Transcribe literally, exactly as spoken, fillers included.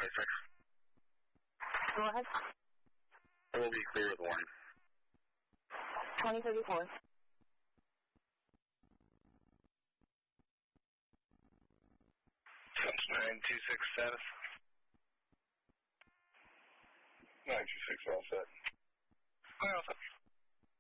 twenty-six. Go ahead. It will be clear with one. twenty thirty-four. nine two six status. nine two six all set. All set.